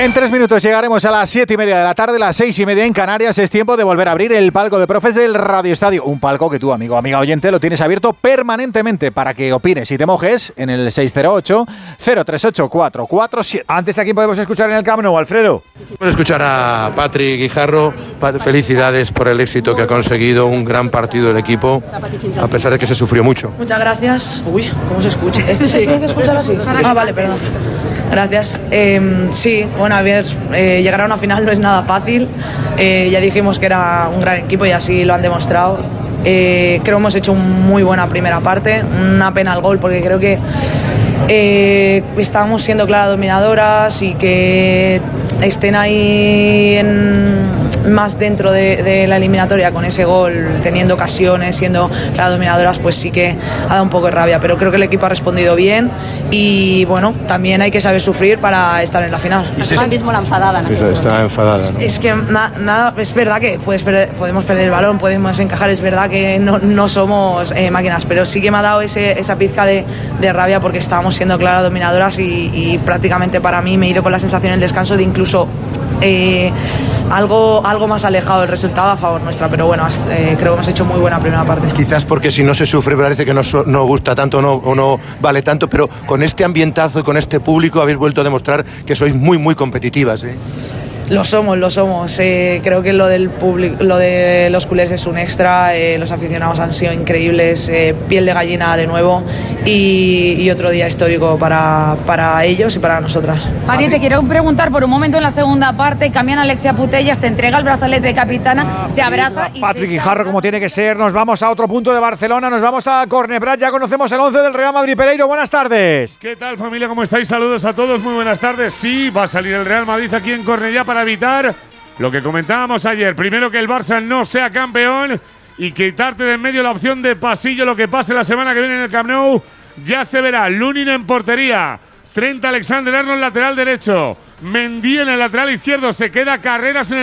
En 3 minutos llegaremos a las 7:30 de la tarde, las 6:30 en Canarias. Es tiempo de volver a abrir el palco de profes del Radio Estadio. Un palco que tú, amigo, amiga oyente, lo tienes abierto permanentemente para que opines y te mojes en el 608-038-447. Antes, ¿a quién podemos escuchar en el Camp Nou, Alfredo? Vamos a escuchar a Patrick Guijarro. Felicidades por el éxito que ha conseguido, un gran partido del equipo, a pesar de que se sufrió mucho. Muchas gracias. Uy, ¿cómo se escucha? ¿Este se tiene que escuchar así? Ah, vale, perdón. Gracias. Sí, bueno, a ver, llegar a una final no es nada fácil. Ya dijimos que era un gran equipo y así lo han demostrado. Creo que hemos hecho una muy buena primera parte. Una pena el gol porque creo que estábamos siendo claras dominadoras y que estén ahí más dentro de la eliminatoria con ese gol, teniendo ocasiones, siendo claras dominadoras, pues sí que ha dado un poco de rabia, pero creo que el equipo ha respondido bien y bueno, también hay que saber sufrir para estar en la final. Ahora mismo la enfadada, ¿no? Está enfadada, ¿no? Es que nada, es verdad que podemos perder el balón, podemos encajar, es verdad que no somos máquinas, pero sí que me ha dado esa pizca de rabia porque estábamos siendo claras dominadoras y prácticamente para mí me he ido con la sensación en el descanso de incluso algo más alejado del resultado a favor nuestra, pero bueno, creo que hemos hecho muy buena primera parte. Quizás porque si no se sufre parece que no gusta tanto o no vale tanto, pero con este ambientazo y con este público habéis vuelto a demostrar que sois muy, muy competitivas, ¿eh? Lo somos. Creo que lo del público, lo de los culés es un extra. Los aficionados han sido increíbles, piel de gallina de nuevo y otro día histórico para ellos y para nosotras. Pati, te quiero preguntar por un momento en la segunda parte, cambian a Alexia Putellas, te entrega el brazalete de capitana, te abraza y Patrick Guijarro, como tiene que ser. Nos vamos a otro punto de Barcelona, nos vamos a Cornebrat. Ya conocemos el 11 del Real Madrid. Pereiro, buenas tardes. ¿Qué tal, familia? ¿Cómo estáis? Saludos a todos, muy buenas tardes. Sí, va a salir el Real Madrid aquí en Cornellá para evitar lo que comentábamos ayer. Primero, que el Barça no sea campeón y quitarte de en medio la opción de pasillo. Lo que pase la semana que viene en el Camp Nou ya se verá. Lunin en portería, Trent Alexander-Arnold lateral derecho, Mendy en el lateral izquierdo. Se queda Carreras en el